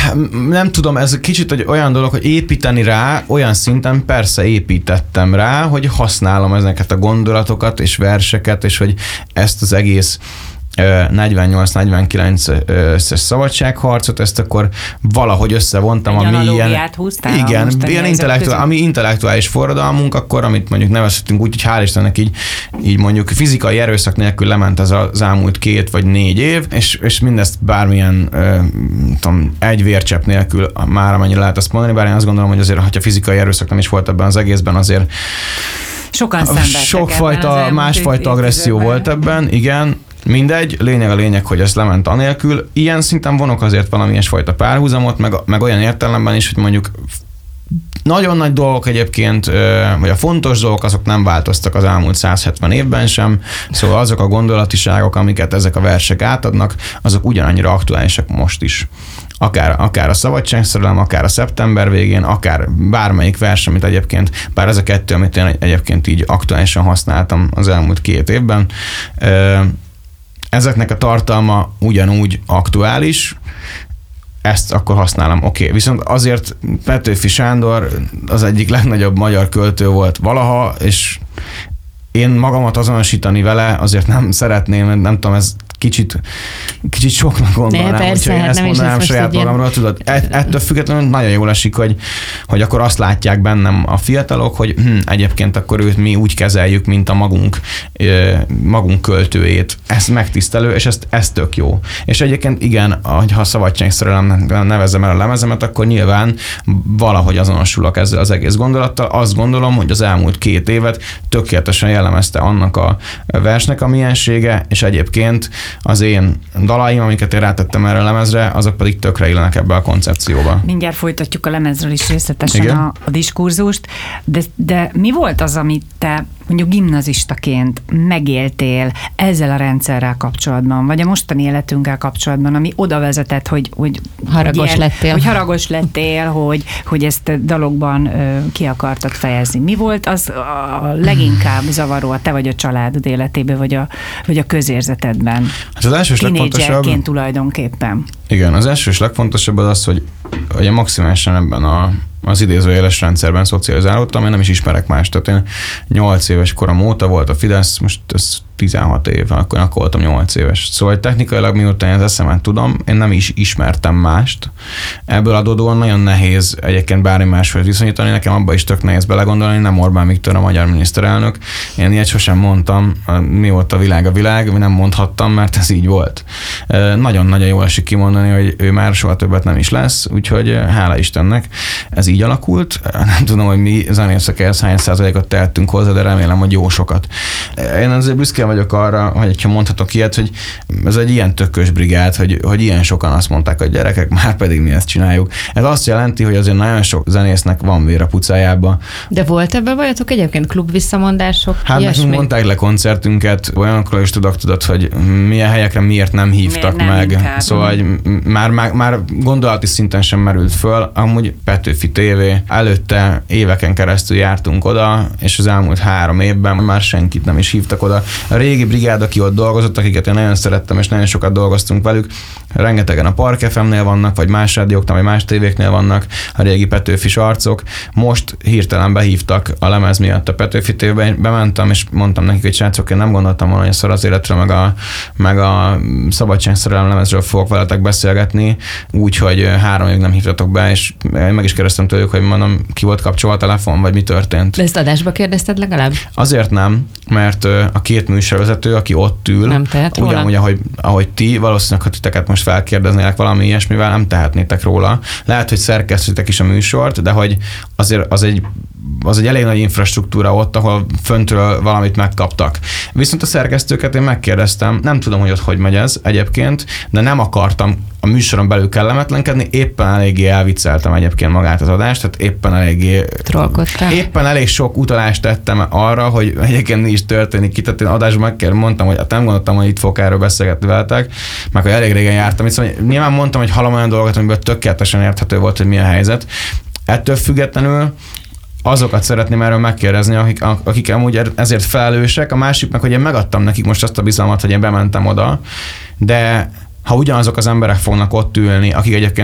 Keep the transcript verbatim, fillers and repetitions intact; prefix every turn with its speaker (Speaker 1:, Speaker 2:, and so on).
Speaker 1: Nem tudom, ez kicsit egy olyan dolog, hogy építeni rá, olyan szinten persze építettem rá, hogy használom ezeket a gondolatokat és verseket, és hogy ezt az egész negyvennyolc negyvenkilences szabadságharcot, ezt akkor valahogy összevontam,
Speaker 2: egy
Speaker 1: ami ilyen,
Speaker 2: húztál,
Speaker 1: igen, ilyen intellektuál, ami intellektuális forradalmunk, akkor, amit mondjuk nevezhetünk úgy, hogy hál' Istennek így, így mondjuk fizikai erőszak nélkül lement ez az elmúlt két vagy négy év, és, és mindezt bármilyen tudom, egy vércsepp nélkül már amennyire lehet azt mondani, bár én azt gondolom, hogy azért, hogyha fizikai erőszak nem is volt ebben az egészben, azért
Speaker 2: sokan szenvedtek.
Speaker 1: Sokfajta, másfajta agresszió volt ebben, igen. Mindegy, lényeg a lényeg, hogy ezt lement anélkül. Ilyen szinten vonok azért valamilyen fajta párhuzamot, meg, meg olyan értelemben is, hogy mondjuk nagyon nagy dolgok egyébként, vagy a fontos dolgok, azok nem változtak az elmúlt száz hetven évben sem, szóval azok a gondolatiságok, amiket ezek a versek átadnak, azok ugyanannyira aktuálisak most is. Akár, akár a szabadságszerelem, akár a szeptember végén, akár bármelyik vers, amit egyébként, bár ez a kettő, amit én egyébként így aktuálisan használtam az elmúlt két évben, ezeknek a tartalma ugyanúgy aktuális, ezt akkor használom, oké. Okay. Viszont azért Petőfi Sándor az egyik legnagyobb magyar költő volt valaha, és én magamat azonosítani vele azért nem szeretném, nem tudom, ez kicsit, kicsit soknak gondolnám, hogyha én ezt mondanám saját magamról, tudod, ettől függetlenül nagyon jól esik, hogy, hogy akkor azt látják bennem a fiatalok, hogy hm, egyébként akkor őt mi úgy kezeljük, mint a magunk, magunk költőjét. Ez megtisztelő, és ez, ez tök jó. És egyébként igen, ha szabadságszerelemnek nevezem el a lemezemet, akkor nyilván valahogy azonosulok ezzel az egész gondolattal. Azt gondolom, hogy az elmúlt két évet tökéletesen jellemezte annak a versnek a miensége, és egyébként az én dalaim, amiket én rátettem erre a lemezre, azok pedig tökre illenek ebbe a koncepcióba.
Speaker 2: Mindjárt folytatjuk a lemezről is részletesen a, a diskurzust, de, de mi volt az, amit te mondjuk gimnazistaként megéltél ezzel a rendszerrel kapcsolatban, vagy a mostani életünkkel kapcsolatban, ami oda vezetett, hogy, hogy
Speaker 3: haragos
Speaker 2: hogy ilyen,
Speaker 3: lettél.
Speaker 2: Hogy haragos lettél, hogy, hogy ezt dalokban ö, ki akartad fejezni. Mi volt az a leginkább zavaró a te vagy a családod életében, vagy a, vagy a közérzetedben?
Speaker 1: Hát az első és legfontosabb...
Speaker 2: tulajdonképpen.
Speaker 1: Igen, az első és legfontosabb az az, hogy, hogy maximálisan ebben a az idézőjeles rendszerben szocializálódtam, én nem is ismerek más. Tehát én nyolc éves korom óta volt a Fidesz, most ez tizenhat év, akkor, akkor voltam nyolc éves. Szóval technikailag miután az eszemet tudom, én nem is ismertem mást. Ebből adódóan nagyon nehéz egyébként bármi máshoz viszonyítani, nekem abba is tök nehéz belegondolni, nem Orbán Viktor a magyar miniszterelnök. Én ilyet sosem mondtam, mi volt a világ a világ, nem mondhattam, mert ez így volt. Nagyon-nagyon jól esik kimondani, hogy ő már soha többet nem is lesz, úgyhogy hála Istennek ez így alakult. Nem tudom, hogy mi zenészekhez hány százalékot tehettünk hozzá, de remélem, hogy jó sokat. Én azért büszke vagyok arra, hogy ha mondhatok ilyet, hogy ez egy ilyen tökös brigád, hogy, hogy ilyen sokan azt mondták, hogy gyerekek, már pedig mi ezt csináljuk. Ez azt jelenti, hogy azért nagyon sok zenésznek van vér a pucájába.
Speaker 3: De volt ebben bajotok egyébként klub visszamondások?
Speaker 1: Hát
Speaker 3: ilyesmi?
Speaker 1: nekünk mondták le koncertünket, olyanokról is tudok, tudod, hogy milyen helyekre miért nem hívtak miért nem meg. Inkább. Szóval hogy már, már, már gondolati szinten sem merült föl. Amúgy Petőfi té vé, előtte éveken keresztül jártunk oda, és az elmúlt három évben már senkit nem is hívtak oda. A régi brigád, aki ott dolgozott, akiket én nagyon szerettem, és nagyon sokat dolgoztunk velük, rengetegen a Park ef em-nél vannak, vagy más rádióknál, vagy más tévéknél vannak a régi Petőfis arcok. Most hirtelen behívtak a lemez miatt a Petőfi té vébe, bementem, és mondtam nekik, hogy srácok, én nem gondoltam volna, hogy szar az életről, meg a, meg a szabadságszerelem lemezről fogok veletek beszélgetni, úgyhogy három évig nem hívtatok be, és én meg is kérdeztem tőlük, hogy mondom, ki volt kapcsolva a telefon, vagy mi történt.
Speaker 3: De ezt adásba kérdezted legalább?
Speaker 1: Azért nem, mert a két műsorvezető, aki ott ül,
Speaker 3: nem tehet róla?
Speaker 1: Ugyanúgy, ahogy, ahogy ti, valószínűleg, ha titeket most felkérdeznélek valami ilyesmivel, nem tehetnétek róla. Lehet, hogy szerkesztitek is a műsort, de hogy azért az egy az egy elég nagy infrastruktúra ott, ahol föntről valamit megkaptak. Viszont a szerkesztőket én megkérdeztem, nem tudom, hogy ott hogy megy ez egyébként, de nem akartam a műsoron belül kellemetlenkedni, éppen eléggé elvicceltem egyébként magát az adást, tehát éppen eléggé...
Speaker 3: Trollkodtál.
Speaker 1: Éppen elég sok utalást tettem arra, hogy egyébként mi is történik ki, tehát én adásban megkérdeztem, mondtam, hogy nem gondoltam, hogy itt fogok erről beszélgetni veletek, meg hogy elég régen jártam, szóval nyilván mondtam, hogy hallom olyan dolgokat, amiből tökéletesen érthető volt, hogy mi a helyzet. Ettől függetlenül azokat szeretném erről megkérdezni, akik, akik amúgy ezért felelősek, a másik meg, hogy én megadtam nekik most azt a bizalmat, hogy én bementem oda, de ha ugyanazok az emberek fognak ott ülni, akik egyébként